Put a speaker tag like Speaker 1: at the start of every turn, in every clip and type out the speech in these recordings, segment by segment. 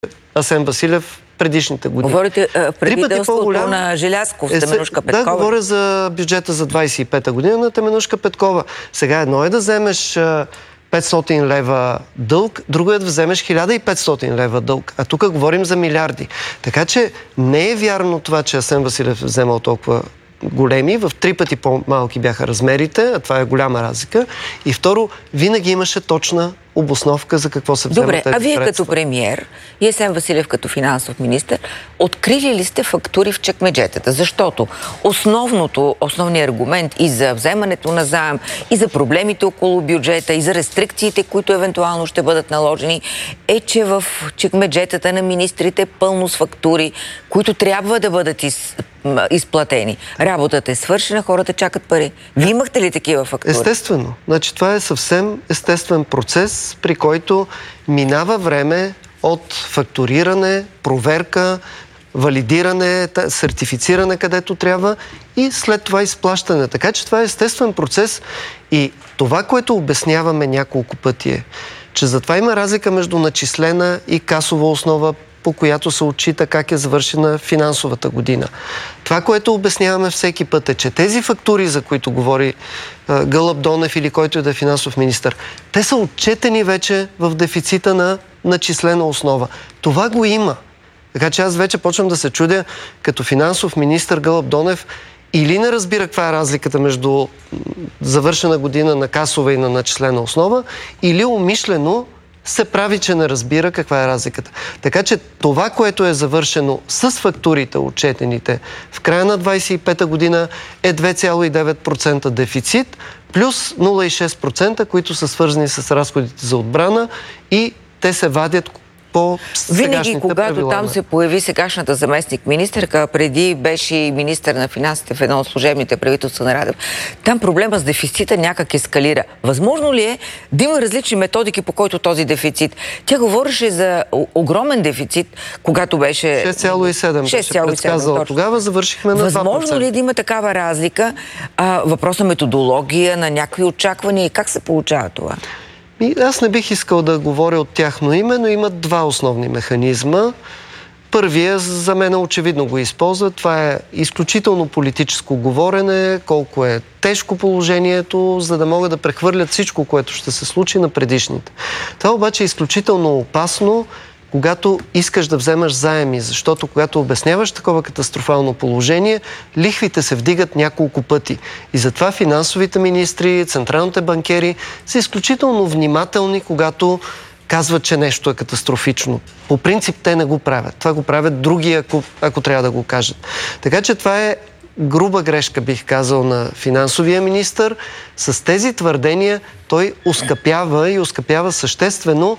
Speaker 1: Асен Василев предишните години.
Speaker 2: Говорите правителството на Желязков, Теменужка Петкова.
Speaker 1: Да, говоря за бюджета за 25-та година на Теменужка Петкова. Сега едно е да вземеш 500 лева дълг, друго е да вземеш 1500 лева дълг. А тук говорим за милиарди. Така че не е вярно това, че Асен Василев е вземал толкова големи, в 3 пъти по-малки бяха размерите, а това е голяма разлика. И второ, винаги имаше точна обосновка за какво се вземат тези средства.
Speaker 2: Добре, а вие като премиер и Асен Василев като финансов министър, открили ли сте фактури в чекмеджетата? Защото основният аргумент и за вземането на заем, и за проблемите около бюджета, и за рестрикциите, които евентуално ще бъдат наложени, е, че в чекмеджетата на министрите е пълно с фактури, които трябва да бъдат изплатени. Работата е свършена, хората чакат пари. Вие имахте ли такива фактури?
Speaker 1: Естествено. Значи това е съвсем естествен процес, при който минава време от фактуриране, проверка, валидиране, сертифициране където трябва и след това изплащане. Така че това е естествен процес и това, което обясняваме няколко пъти е, че затова има разлика между начислена и касова основа, по която се отчита как е завършена финансовата година. Това, което обясняваме всеки път е, че тези фактури, за които говори Гълъб Донев или който е да е финансов министър, те са отчетени вече в дефицита на начислена основа. Това го има. Така че аз вече почвам да се чудя, като финансов министър Гълъб Донев или не разбира каква е разликата между завършена година на касова и на начислена основа, или умишлено се прави, че не разбира каква е разликата. Така че това, което е завършено с фактурите, отчетените в края на 25-та година е 2,9% дефицит, плюс 0,6%, които са свързани с разходите за отбрана и те се вадят по сегашните
Speaker 2: винаги, когато
Speaker 1: правила.
Speaker 2: Там се появи сегашната заместник-министърка, преди беше и министър на финансите в едно от служебните правителства на Радев, там проблема с дефицита някак ескалира. Възможно ли е да има различни методики, по който този дефицит? Тя говореше за огромен дефицит, когато беше
Speaker 1: 6,7.
Speaker 2: 6,7.
Speaker 1: Тогава завършихме на 2%.
Speaker 2: Възможно ли да има такава разлика? Въпрос на методология, на някакви очаквания и как се получава това?
Speaker 1: Аз не бих искал да говоря от тяхно име, но имат два основни механизма. Първия, за мен очевидно го използва. Това е изключително политическо говорене, колко е тежко положението, за да могат да прехвърлят всичко, което ще се случи на предишните. Това обаче е изключително опасно, когато искаш да вземаш заеми, защото когато обясняваш такова катастрофално положение, лихвите се вдигат няколко пъти. И затова финансовите министри, централните банкери са изключително внимателни, когато казват, че нещо е катастрофично. По принцип те не го правят. Това го правят други, ако трябва да го кажат. Така че това е груба грешка, бих казал, на финансовия министър. С тези твърдения той оскъпява съществено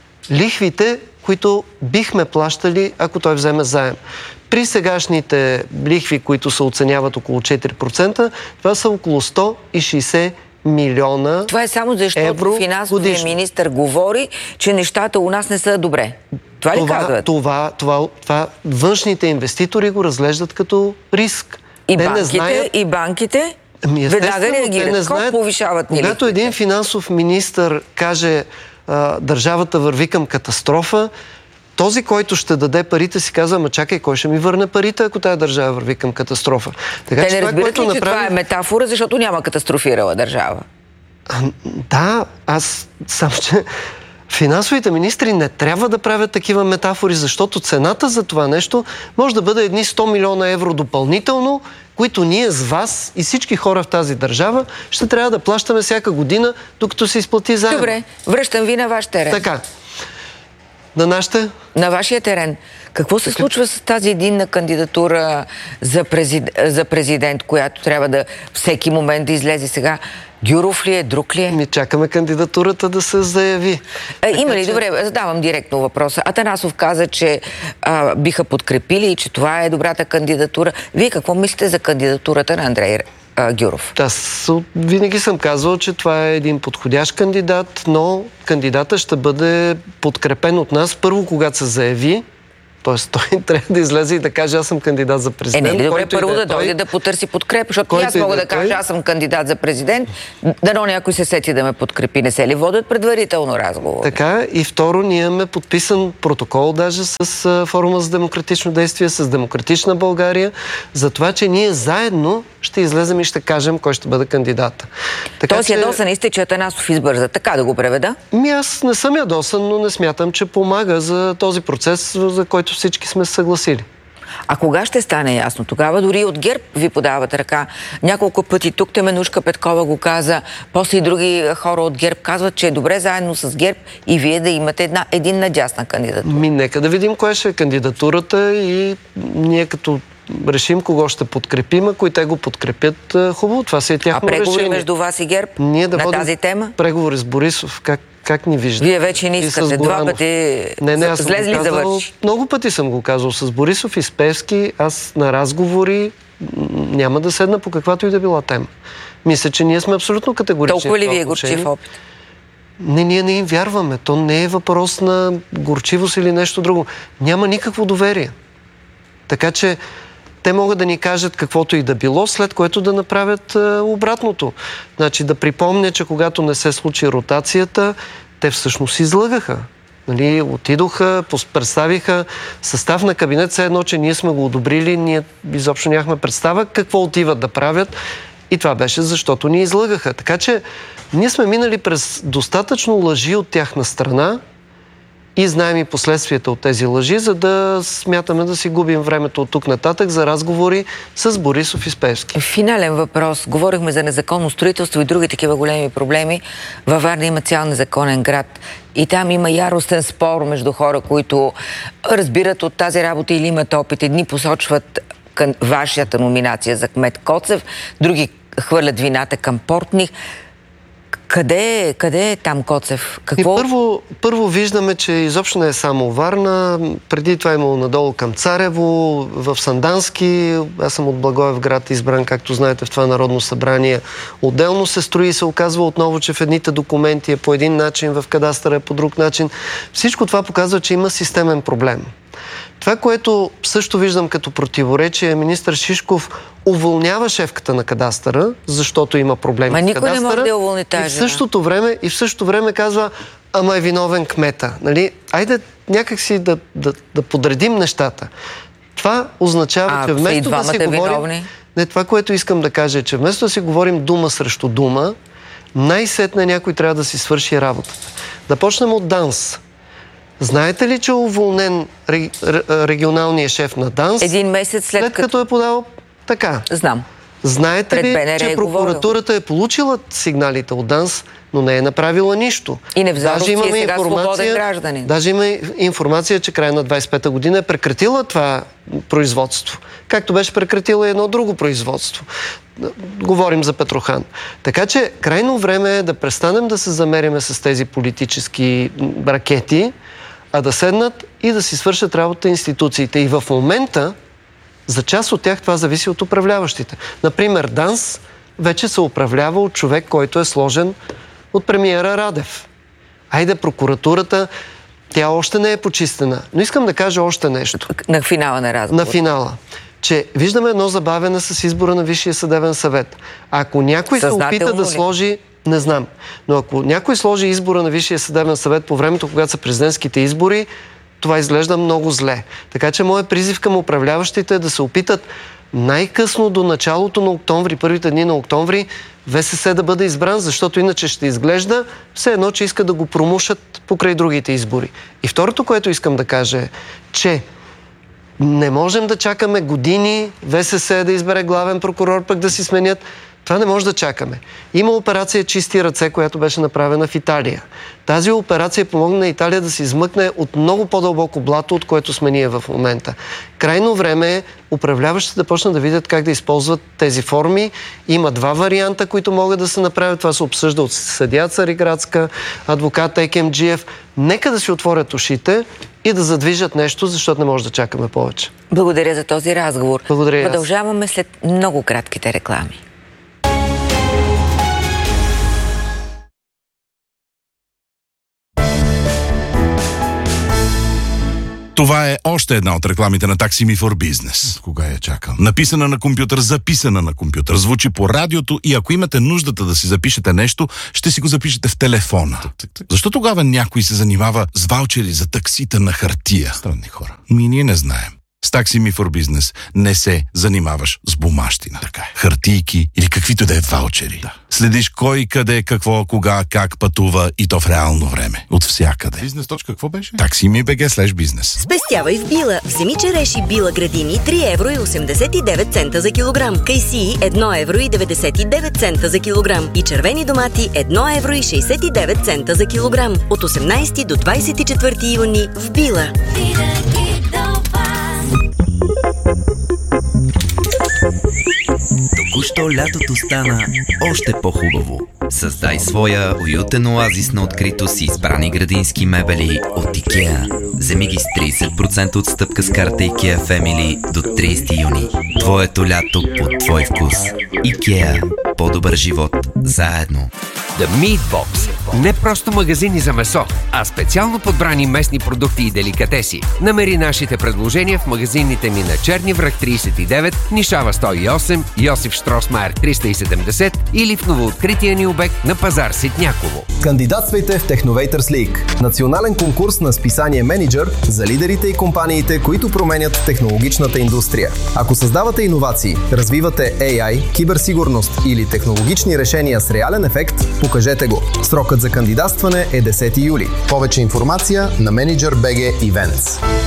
Speaker 1: лихвите, които бихме плащали, ако той вземе заем. При сегашните лихви, които се оценяват около 4%, това са около 160 милиона.
Speaker 2: Това е само защото финансовият министър говори, че нещата у нас не са добре. Това ли казват?
Speaker 1: Това външните инвеститори го разглеждат като риск.
Speaker 2: И банките веднага реагират. Колко повишават ни?
Speaker 1: Когато един финансов министър каже държавата върви към катастрофа, този, който ще даде парите, си казва, ама чакай, кой ще ми върне парите, ако тая държава върви към катастрофа? Така,
Speaker 2: те не разбират ли, че това е метафора, защото няма катастрофирала държава?
Speaker 1: Да, сам че финансовите министри не трябва да правят такива метафори, защото цената за това нещо може да бъде едни 100 милиона евро допълнително, които ние с вас и всички хора в тази държава ще трябва да плащаме всяка година, докато се изплати заем.
Speaker 2: Добре, връщам ви на ваш терен.
Speaker 1: Така. На нашите?
Speaker 2: На вашия терен. Какво се случва с тази единна кандидатура за президент, която трябва да всеки момент да излезе сега? Гюров ли е, друг ли е?
Speaker 1: Ми чакаме кандидатурата да се заяви.
Speaker 2: Има ли? Добре, задавам директно въпроса. Атанасов каза, че биха подкрепили и че това е добрата кандидатура. Вие какво мислите за кандидатурата на Андрей Гюров?
Speaker 1: Аз винаги съм казвал, че това е един подходящ кандидат, но кандидата ще бъде подкрепен от нас първо, когато се заяви Тоест той трябва да излезе и да каже, аз съм кандидат за президент.
Speaker 2: Не ли добре първо да дойде да потърси подкрепа, защото аз мога да кажа, аз съм кандидат за президент, дано някой се сети да ме подкрепи. Не се ли водят предварително разговори?
Speaker 1: Така, и второ, ние имаме подписан протокол даже с Форума за демократично действие, с Демократична България, за това, че ние заедно ще излезем и ще кажем кой ще бъде кандидата.
Speaker 2: Тоест ядосан сте, че Атанасов избърза, така да го преведа?
Speaker 1: Аз не съм ядосан, но не смятам, че помага за този процес, за който всички сме се съгласили.
Speaker 2: А кога ще стане ясно? Тогава дори от ГЕРБ ви подават ръка. Няколко пъти тук Теменужка Петкова го каза, после и други хора от ГЕРБ казват, че е добре заедно с ГЕРБ и вие да имате един надясна кандидатура.
Speaker 1: Нека да видим коя ще е кандидатурата и ние като решим кого ще подкрепим, ако и те го подкрепят, хубаво. Това си е тяхно решение.
Speaker 2: А преговори между вас и ГЕРБ на тази тема?
Speaker 1: Преговори с Борисов, как ни вижда?
Speaker 2: Вие вече не искате. Два пъти слезли завърши.
Speaker 1: Много пъти съм го казал с Борисов и с Певски. Аз на разговори няма да седна по каквато и да била тема. Мисля, че ние сме абсолютно категорични.
Speaker 2: Толкова ли ви е горчив опит?
Speaker 1: Не, ние не им вярваме. То не е въпрос на горчивост или нещо друго. Няма никакво доверие. Така че те могат да ни кажат каквото и да било, след което да направят обратното. Значи да припомня, че когато не се случи ротацията, те всъщност излъгаха. Нали, отидоха, представиха състав на кабинет, все едно, че ние сме го одобрили, ние изобщо нямахме представа какво отиват да правят. И това беше защото ни излъгаха. Така че ние сме минали през достатъчно лъжи от тяхна страна и знаем и последствията от тези лъжи, за да смятаме да си губим времето от тук нататък за разговори с Борисов и Певски.
Speaker 2: Финален въпрос. Говорихме за незаконно строителство и други такива големи проблеми. Във Варна има цял незаконен град и там има яростен спор между хора, които разбират от тази работа или имат опит. Едни посочват вашата номинация за кмет Коцев, други хвърлят вината към Портних. Къде е там Коцев? Какво?
Speaker 1: Първо виждаме, че изобщо не е само Варна. Преди това имало надолу към Царево, в Сандански. Аз съм от Благоевград избран, както знаете, в това Народно събрание. Отделно се строи и се оказва отново, че в едните документи е по един начин, в кадастъра е по друг начин. Всичко това показва, че има системен проблем. Това, което също виждам като противоречие, министър Шишков уволнява шефката на кадастъра, защото има проблеми с кадастъра.
Speaker 2: Никой не може да я уволни тази.
Speaker 1: И в същото време казва, ама е виновен кмета. Нали? Айде някакси да подредим нещата. Това означава, че вместо да си говорим... Не, това, което искам да кажа е, че вместо да си говорим дума срещу дума, най-сетне някой трябва да си свърши работата. Да почнем от ДАНС. Знаете ли, че е уволнен регионалният шеф на ДАНС?
Speaker 2: Един месец след
Speaker 1: като е подал така?
Speaker 2: Знам.
Speaker 1: Знаете ли, че прокуратурата е получила сигналите от ДАНС, но не е направила нищо?
Speaker 2: И Невзоровски е сега свободен гражданин.
Speaker 1: Даже има информация, че края на 25-та година е прекратила това производство. Както беше прекратила едно друго производство. Говорим за Петрохан. Така че крайно време е да престанем да се замериме с тези политически ракети, а да седнат и да си свършат работа институциите. И в момента за част от тях това зависи от управляващите. Например, ДАНС вече се управлява от човек, който е сложен от премиера Радев. Айде, прокуратурата, тя още не е почистена. Но искам да кажа още нещо.
Speaker 2: На финала на разговор.
Speaker 1: На финала. Че виждаме едно забавяне с избора на Висшия съдебен съвет. Ако някой се опита да сложи... Не знам. Но ако някой сложи избора на Висшия съдебен съвет по времето, когато са президентските избори, това изглежда много зле. Така че моят призив към управляващите е да се опитат най-късно до началото на октомври, първите дни на октомври, ВСС да бъде избран, защото иначе ще изглежда все едно, че иска да го промушат покрай другите избори. И второто, което искам да кажа е, че не можем да чакаме години ВСС да избере главен прокурор, пък да си сменят. Това не може да чакаме. Има операция Чисти ръце, която беше направена в Италия. Тази операция помогна на Италия да се измъкне от много по-дълбоко блато, от което сме ние в момента. Крайно време е управляващите да почнат да видят как да използват тези форми. Има два варианта, които могат да се направят. Това се обсъжда от съдия Цариградска, адвокат Екемджиев. Нека да си отворят ушите и да задвижат нещо, защото не може да чакаме повече.
Speaker 2: Благодаря за този разговор.
Speaker 1: Благодаря.
Speaker 2: Продължаваме след много кратките реклами.
Speaker 3: Това е още една от рекламите на Taxi Me for Business.
Speaker 4: Кога я чакам?
Speaker 3: Написана на компютър, записана на компютър, звучи по радиото и ако имате нуждата да си запишете нещо, ще си го запишете в телефона. Защо тогава някой се занимава с ваучери за таксита на хартия?
Speaker 4: Странни хора.
Speaker 3: Ние не знаем. С Taxi Me for Business не се занимаваш с бумащина.
Speaker 4: Така е.
Speaker 3: Хартийки или каквито да е ваучери.
Speaker 4: Да.
Speaker 3: Следиш кой, къде, какво, кога, как пътува и то в реално време. От всякъде.
Speaker 4: Бизнес. Какво беше?
Speaker 3: TaxiMe.bg/business.
Speaker 5: Спестявай в Била. Вземи череши Била градини 3,89 евро за килограм. Кайсии 1,99 евро за килограм. И червени домати 1,69 евро за килограм. От 18 до 24 юни в Била.
Speaker 6: Току-що лятото стана още по-хубаво. Създай своя уютен оазис на открито с избрани градински мебели от IKEA. Вземи ги с 30% отстъпка с карта IKEA Family до 30 юни. Твоето лято по твой вкус. IKEA. По-добър живот заедно.
Speaker 7: The Meat Box. Не просто магазини за месо, а специално подбрани местни продукти и деликатеси. Намери нашите предложения в магазините ни на Черни връх 39, Нишава 108, Йосиф Штросмайер 370 или в новооткрития ни обект на пазар Ситняково.
Speaker 8: Кандидатствайте в Technovators League, национален конкурс на списание Менеджер за лидерите и компаниите, които променят технологичната индустрия. Ако създавате иновации, развивате AI, киберсигурност или технологични решения с реален ефект, покажете го. Срокът за кандидатстване е 10 юли. Повече информация на Manager BG Events.